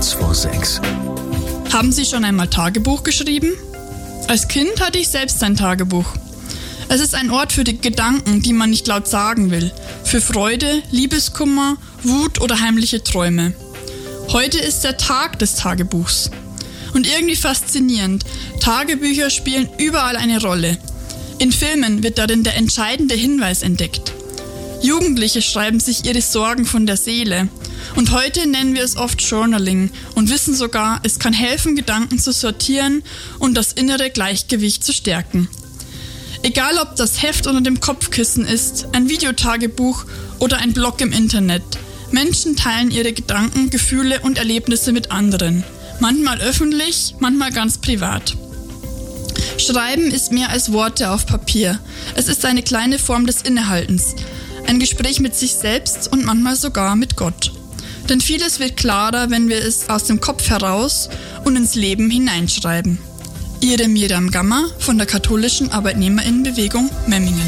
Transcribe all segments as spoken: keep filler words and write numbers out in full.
Kurz vor sechs. Haben Sie schon einmal Tagebuch geschrieben? Als Kind hatte ich selbst ein Tagebuch. Es ist ein Ort für die Gedanken, die man nicht laut sagen will. Für Freude, Liebeskummer, Wut oder heimliche Träume. Heute ist der Tag des Tagebuchs. Und irgendwie faszinierend, Tagebücher spielen überall eine Rolle. In Filmen wird darin der entscheidende Hinweis entdeckt. Jugendliche schreiben sich ihre Sorgen von der Seele. Und heute nennen wir es oft Journaling und wissen sogar, es kann helfen, Gedanken zu sortieren und das innere Gleichgewicht zu stärken. Egal ob das Heft unter dem Kopfkissen ist, ein Videotagebuch oder ein Blog im Internet. Menschen teilen ihre Gedanken, Gefühle und Erlebnisse mit anderen. Manchmal öffentlich, manchmal ganz privat. Schreiben ist mehr als Worte auf Papier. Es ist eine kleine Form des Innehaltens. Ein Gespräch mit sich selbst und manchmal sogar mit Gott. Denn vieles wird klarer, wenn wir es aus dem Kopf heraus und ins Leben hineinschreiben. Ihre Miriam Gammer von der katholischen Arbeitnehmerinnenbewegung Memmingen.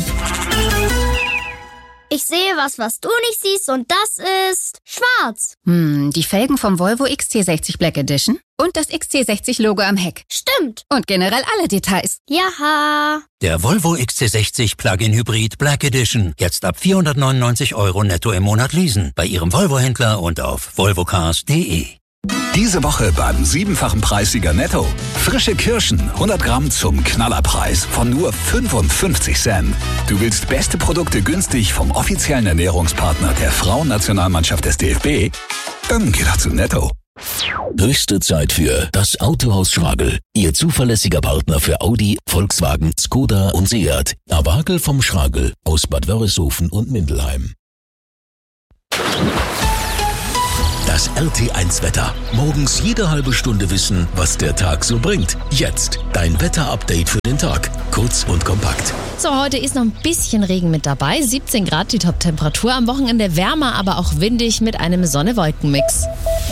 Ich sehe was, was du nicht siehst, und das ist schwarz. Hm, die Felgen vom Volvo X C sechzig Black Edition und das X C sechzig Logo am Heck. Stimmt. Und generell alle Details. Jaha. Der Volvo X C sechzig Plug-in Hybrid Black Edition. Jetzt ab vierhundertneunundneunzig Euro netto im Monat leasen. Bei Ihrem Volvo-Händler und auf volvocars punkt de. Diese Woche beim siebenfachen Preissieger Netto. Frische Kirschen, hundert Gramm zum Knallerpreis von nur fünfundfünfzig Cent. Du willst beste Produkte günstig vom offiziellen Ernährungspartner der Frauennationalmannschaft des D F B? Dann geh doch zu Netto. Höchste Zeit für das Autohaus Schragel. Ihr zuverlässiger Partner für Audi, Volkswagen, Skoda und Seat. Awagel vom Schragel aus Bad Wörishofen und Mindelheim. Das R T eins Wetter. Morgens jede halbe Stunde wissen, was der Tag so bringt. Jetzt dein Wetter-Update für den Tag. Kurz und kompakt. So, heute ist noch ein bisschen Regen mit dabei. siebzehn Grad die Top-Temperatur. Am Wochenende wärmer, aber auch windig mit einem Sonne-Wolken-Mix.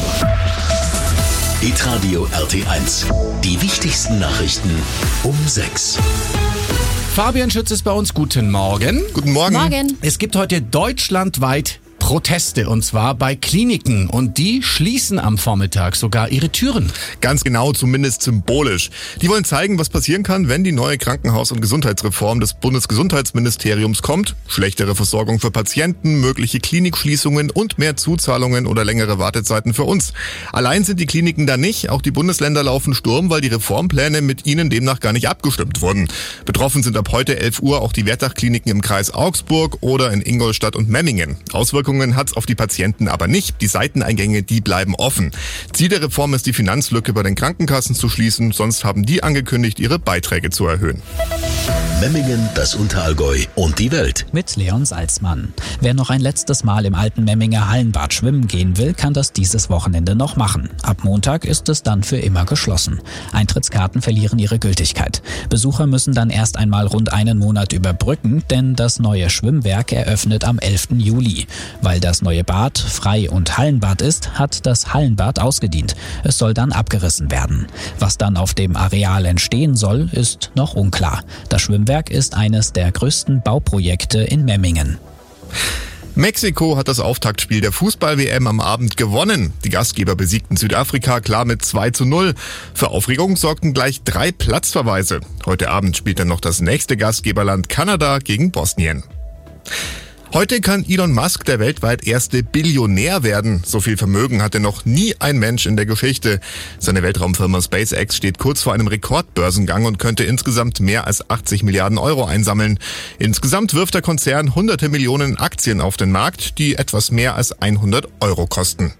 Hitradio R T eins. Die wichtigsten Nachrichten um sechs. Fabian Schütz ist bei uns. Guten Morgen. Guten Morgen. Morgen. Es gibt heute deutschlandweit Proteste, und zwar bei Kliniken, und die schließen am Vormittag sogar ihre Türen. Ganz genau, zumindest symbolisch. Die wollen zeigen, was passieren kann, wenn die neue Krankenhaus- und Gesundheitsreform des Bundesgesundheitsministeriums kommt. Schlechtere Versorgung für Patienten, mögliche Klinikschließungen und mehr Zuzahlungen oder längere Wartezeiten für uns. Allein sind die Kliniken da nicht, auch die Bundesländer laufen Sturm, weil die Reformpläne mit ihnen demnach gar nicht abgestimmt wurden. Betroffen sind ab heute elf Uhr auch die Wertach-Kliniken im Kreis Augsburg oder in Ingolstadt und Memmingen. Auswirkungen hat's auf die Patienten aber nicht. Die Seiteneingänge, die bleiben offen. Ziel der Reform ist, die Finanzlücke bei den Krankenkassen zu schließen. Sonst haben die angekündigt, ihre Beiträge zu erhöhen. Memmingen, das Unterallgäu und die Welt. Mit Leon Salzmann. Wer noch ein letztes Mal im alten Memminger Hallenbad schwimmen gehen will, kann das dieses Wochenende noch machen. Ab Montag ist es dann für immer geschlossen. Eintrittskarten verlieren ihre Gültigkeit. Besucher müssen dann erst einmal rund einen Monat überbrücken, denn das neue Schwimmwerk eröffnet am elften Juli. Weil das neue Bad Frei- und Hallenbad ist, hat das Hallenbad ausgedient. Es soll dann abgerissen werden. Was dann auf dem Areal entstehen soll, ist noch unklar. Das Schwimmwerk ist eines der größten Bauprojekte in Memmingen. Mexiko hat das Auftaktspiel der Fußball-W M am Abend gewonnen. Die Gastgeber besiegten Südafrika klar mit zwei zu null. Für Aufregung sorgten gleich drei Platzverweise. Heute Abend spielt dann noch das nächste Gastgeberland Kanada gegen Bosnien. Heute kann Elon Musk der weltweit erste Billionär werden. So viel Vermögen hatte noch nie ein Mensch in der Geschichte. Seine Weltraumfirma SpaceX steht kurz vor einem Rekordbörsengang und könnte insgesamt mehr als achtzig Milliarden Euro einsammeln. Insgesamt wirft der Konzern hunderte Millionen Aktien auf den Markt, die etwas mehr als hundert Euro kosten.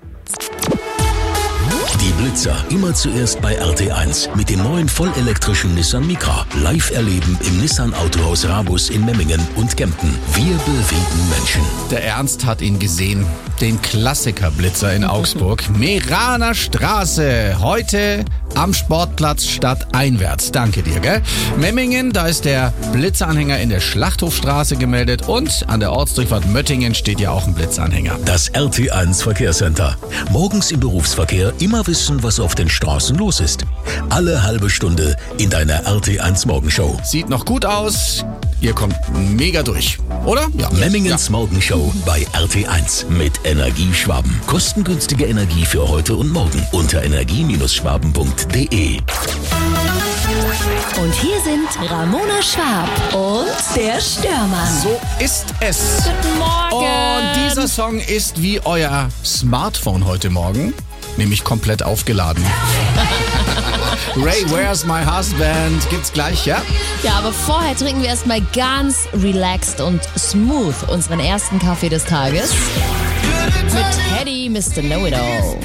Die Blitzer immer zuerst bei R T eins mit dem neuen vollelektrischen Nissan Micra. Live erleben im Nissan Autohaus Rabus in Memmingen und Kempten. Wir bewegen Menschen. Der Ernst hat ihn gesehen. Den Klassiker-Blitzer in Augsburg. Meraner Straße. Heute am Sportplatz stadteinwärts. Danke dir, gell? Memmingen, da ist der Blitzeranhänger in der Schlachthofstraße gemeldet. Und an der Ortsdurchfahrt Möttingen steht ja auch ein Blitzanhänger. Das R T eins Verkehrscenter. Morgens im Berufsverkehr immer wissen, was auf den Straßen los ist. Alle halbe Stunde in deiner R T eins Morgenshow. Sieht noch gut aus. ihr kommt mega durch, oder? Ja. Memmingens Morgenshow bei R T eins mit Energieschwaben. Kostengünstige Energie für heute und morgen unter energie Schwaben punkt de. Und hier sind Ramona Schwab und der Störmann. So ist es. Guten Morgen. Und dieser Song ist wie euer Smartphone heute Morgen, nämlich komplett aufgeladen. Ray, Where's My Husband? Gibt's gleich, ja? Ja, aber vorher trinken wir erstmal ganz relaxed und smooth unseren ersten Kaffee des Tages mit Teddy, Mister Know-It-All.